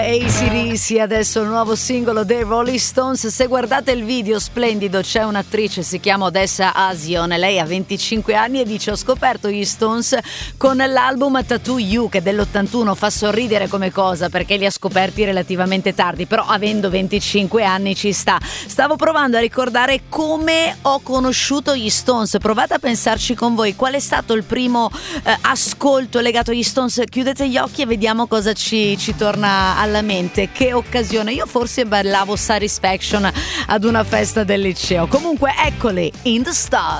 AC/DC, adesso il nuovo singolo dei Rolling Stones. Se guardate il video splendido, c'è un'attrice, si chiama Odessa Asion, lei ha 25 anni e dice: ho scoperto gli Stones con l'album Tattoo You, che è dell'81. Fa sorridere come cosa perché li ha scoperti relativamente tardi, però avendo 25 anni ci sta. Stavo provando a ricordare come ho conosciuto gli Stones, provate a pensarci con voi, qual è stato il primo ascolto legato agli Stones. Chiudete gli occhi e vediamo cosa ci torna alla mente. Che occasione, io forse ballavo Satisfaction ad una festa del liceo. Comunque eccoli, In the Stars.